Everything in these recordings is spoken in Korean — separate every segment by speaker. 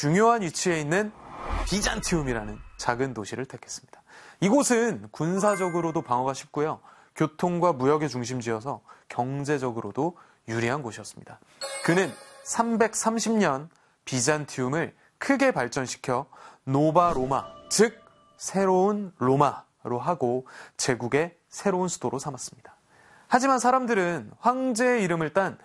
Speaker 1: 중요한 위치에 있는 비잔티움이라는 작은 도시를 택했습니다. 이곳은 군사적으로도 방어가 쉽고요. 교통과 무역의 중심지여서 경제적으로도 유리한 곳이었습니다. 그는 330년 비잔티움을 크게 발전시켜 노바 로마, 즉 새로운 로마로 하고 제국의 새로운 수도로 삼았습니다. 하지만 사람들은 황제의 이름을 딴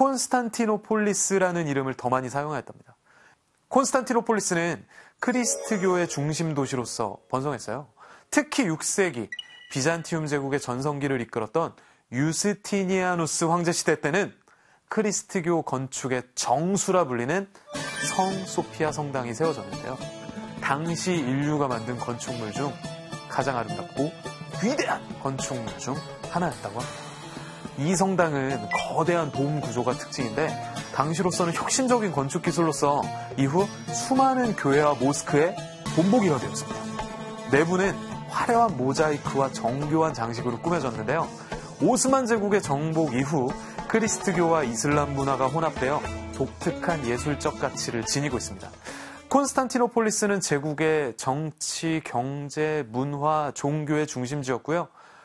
Speaker 1: 콘스탄티노폴리스라는 이름을 더 많이 사용하였답니다. 콘스탄티노폴리스는 크리스트교의 중심 도시로서 번성했어요. 특히 6세기 비잔티움 제국의 전성기를 이끌었던 유스티니아누스 황제 시대 때는 크리스트교 건축의 정수라 불리는 성 소피아 성당이 세워졌는데요. 당시 인류가 만든 건축물 중 가장 아름답고 위대한 건축물 중 하나였다고 합니다. 이 성당은 거대한 돔 구조가 특징인데 당시로서는 혁신적인 건축 기술로서 이후 수많은 교회와 모스크의 본보기가 되었습니다. 내부는 화려한 모자이크와 정교한 장식으로 꾸며졌는데요. 오스만 제국의 정복 이후 크리스트교와 이슬람 문화가 혼합되어 독특한 예술적 가치를 지니고 있습니다. 콘스탄티노폴리스는 제국의 정치, 경제, 문화, 종교의 중심지였고요.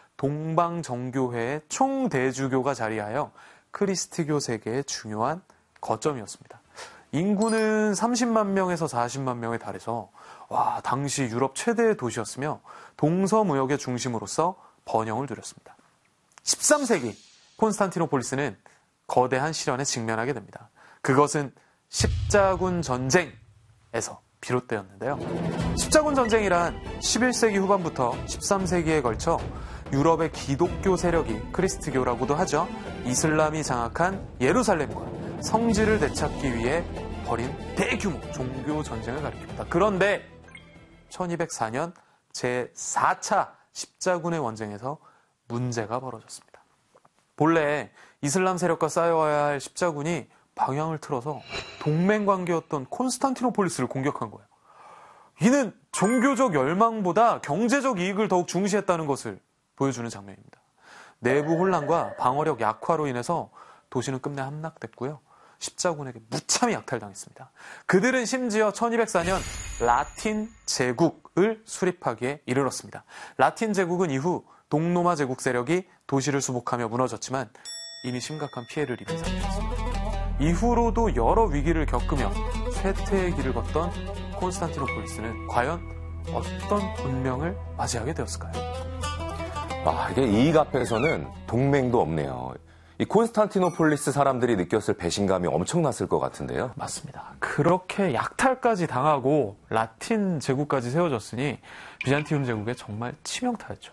Speaker 1: 동방정교회의 총대주교가 자리하여 크리스트교 세계의 중요한 거점이었습니다. 인구는 30만 명에서 40만 명에 달해서 당시 유럽 최대의 도시였으며 동서무역의 중심으로서 번영을 누렸습니다. 13세기 콘스탄티노폴리스는 거대한 시련에 직면하게 됩니다. 그것은 십자군 전쟁에서 비롯되었는데요. 십자군 전쟁이란 11세기 후반부터 13세기에 걸쳐 유럽의 기독교 세력이 크리스트교라고도 하죠. 이슬람이 장악한 예루살렘과 성지를 되찾기 위해 벌인 대규모 종교 전쟁을 가리킵니다. 그런데 1204년 제4차 십자군의 원쟁에서 문제가 벌어졌습니다. 본래 이슬람 세력과 싸워야 할 십자군이 방향을 틀어서 동맹관계였던 콘스탄티노폴리스를 공격한 거예요. 이는 종교적 열망보다 경제적 이익을 더욱 중시했다는 것을 보여주는 장면입니다. 내부 혼란과 방어력 약화로 인해서 도시는 끝내 함락됐고요. 십자군에게 무참히 약탈당했습니다. 그들은 심지어 1204년 라틴 제국을 수립하기에 이르렀습니다. 라틴 제국은 이후 동로마 제국 세력이 도시를 수복하며 무너졌지만 이미 심각한 피해를 입은 상태였습니다. 이후로도 여러 위기를 겪으며 쇠퇴의 길을 걷던 콘스탄티노폴리스는 과연 어떤 운명을 맞이하게 되었을까요?
Speaker 2: 이게 이익 앞에서는 동맹도 없네요. 이 콘스탄티노폴리스 사람들이 느꼈을 배신감이 엄청났을 것 같은데요.
Speaker 1: 맞습니다. 그렇게 약탈까지 당하고 라틴 제국까지 세워졌으니 비잔티움 제국의 정말 치명타였죠.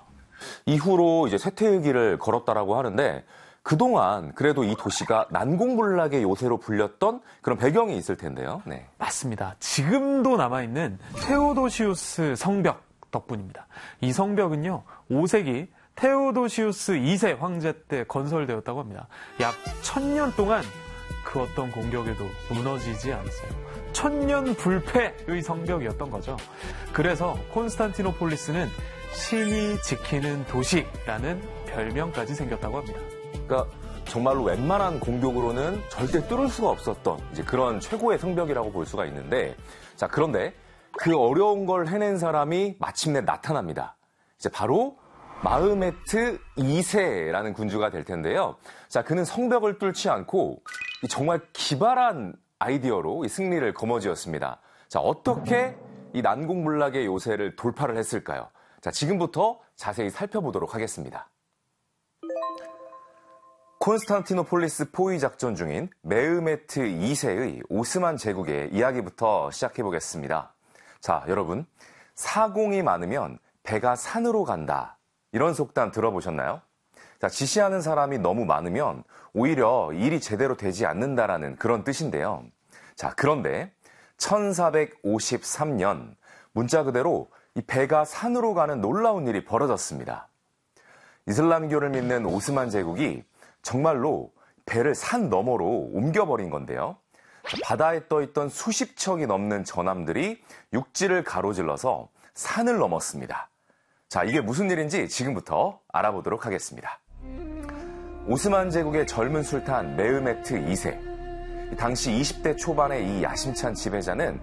Speaker 2: 이후로 이제 쇠퇴의 길을 걸었다라고 하는데 그동안 그래도 이 도시가 난공불락의 요새로 불렸던 그런 배경이 있을 텐데요. 네.
Speaker 1: 맞습니다. 지금도 남아있는 테오도시우스 성벽 덕분입니다. 이 성벽은요, 5세기 테오도시우스 2세 황제 때 건설되었다고 합니다. 약 1000년 동안 그 어떤 공격에도 무너지지 않았어요. 1000년 불패의 성벽이었던 거죠. 그래서 콘스탄티노폴리스는 신이 지키는 도시라는 별명까지 생겼다고 합니다.
Speaker 2: 그러니까 정말로 웬만한 공격으로는 절대 뚫을 수가 없었던 이제 그런 최고의 성벽이라고 볼 수가 있는데, 자, 그런데 그 어려운 걸 해낸 사람이 마침내 나타납니다. 이제 바로 마흐메트 2세라는 군주가 될 텐데요. 자, 그는 성벽을 뚫지 않고 정말 기발한 아이디어로 이 승리를 거머쥐었습니다. 자, 어떻게 이 난공불락의 요새를 돌파를 했을까요? 자, 지금부터 자세히 살펴보도록 하겠습니다. 콘스탄티노폴리스 포위 작전 중인 메흐메트 2세의 오스만 제국의 이야기부터 시작해보겠습니다. 자, 여러분, 사공이 많으면 배가 산으로 간다. 이런 속담 들어보셨나요? 자, 지시하는 사람이 너무 많으면 오히려 일이 제대로 되지 않는다라는 그런 뜻인데요. 자, 그런데 1453년 문자 그대로 이 배가 산으로 가는 놀라운 일이 벌어졌습니다. 이슬람교를 믿는 오스만 제국이 정말로 배를 산 너머로 옮겨버린 건데요. 바다에 떠있던 수십 척이 넘는 전함들이 육지를 가로질러서 산을 넘었습니다. 자, 이게 무슨 일인지 지금부터 알아보도록 하겠습니다. 오스만 제국의 젊은 술탄 메흐메트 2세. 당시 20대 초반의 이 야심찬 지배자는